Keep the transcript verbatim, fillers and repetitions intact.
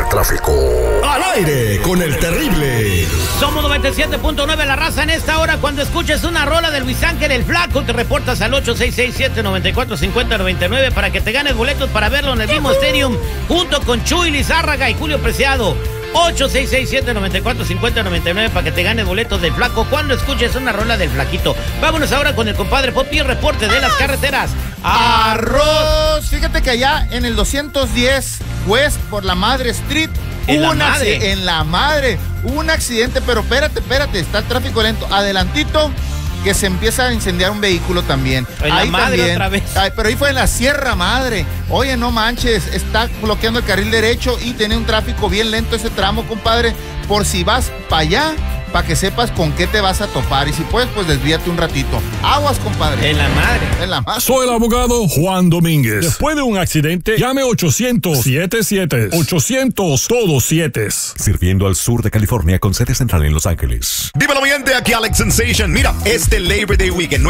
tráfico. Al aire con el terrible. Somos noventa y siete punto nueve La Raza en esta hora. Cuando escuches una rola de Luis Ángel el Flaco, te reportas al ocho seis seis siete nueve cuatro cinco cero nueve nueve para que te ganes boletos para verlo en el Bimbo Stadium junto con Chuy Lizárraga y Julio Preciado. ocho seis seis siete nueve cuatro cinco cero nueve nueve para que te ganes boletos del Flaco cuando escuches una rola del Flaquito. Vámonos ahora con el compadre Popi, reporte de las carreteras. Arroz. Fíjate que allá en el doscientos diez West por la Madre Street, ¿En la un madre? acci- en la madre, hubo un accidente, pero espérate, espérate, está el tráfico lento. Adelantito, que se empieza a incendiar un vehículo también. En la madre otra vez. Ay, pero ahí fue en la Sierra Madre. Oye, no manches, está bloqueando el carril derecho y tiene un tráfico bien lento ese tramo, compadre. Por si vas para allá, para que sepas con qué te vas a topar. Y si puedes, pues desvíate un ratito. Aguas, compadre. En la madre. En la madre. Soy el abogado Juan Domínguez. Después de un accidente, llame ochocientos siete siete. ochocientos todos siete. Sirviendo al sur de California con sede central en Los Ángeles. Dímelo, mi gente, aquí Alex Sensation. Mira, este Labor Day Weekend